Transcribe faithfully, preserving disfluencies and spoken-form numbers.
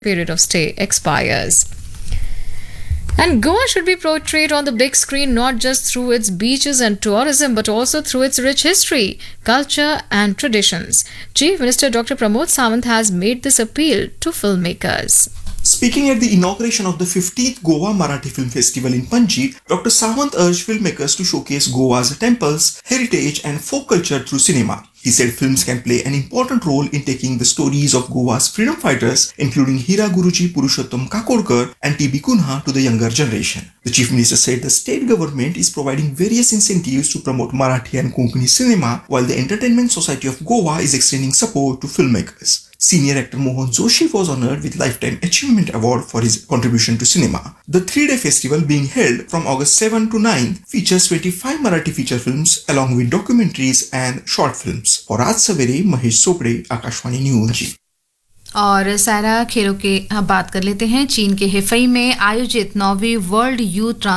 period of stay expires. And Goa should be portrayed on the big screen not just through its beaches and tourism but also through its rich history, culture and traditions. Chief Minister Doctor Pramod Sawant has made this appeal to filmmakers. Speaking at the inauguration of the fifteenth Goa Marathi Film Festival in Panji, Doctor Sawant urged filmmakers to showcase Goa's temples, heritage and folk culture through cinema. He said films can play an important role in taking the stories of Goa's freedom fighters, including Hira Guruji Purushottam Kakodkar and T B Kunha, to the younger generation. The Chief Minister said the state government is providing various incentives to promote Marathi and Konkani cinema, while the Entertainment Society of Goa is extending support to filmmakers. Senior actor Mohan Joshi was honoured with Lifetime Achievement Award for his contribution to cinema. The three-day festival, being held from August seventh to ninth, features twenty-five Marathi feature films along with documentaries and short films. For Raj Savere, Mahesh Sopde, Akashvani News. और सारा खेलों के बात कर लेते हैं। चीन के हेफई में आयोजित नौवीं वर्ल्ड यूथ